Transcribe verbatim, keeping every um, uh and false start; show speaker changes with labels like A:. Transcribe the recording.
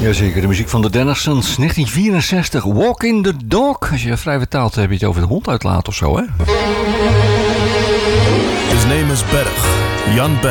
A: Jazeker, de muziek van de Dennersons, negentien vierenzestig, Walk in the Dog. Als je vrij vertaalt heb je het over de hond uitlaat of zo, hè?
B: His name is Berg, Jan Berg.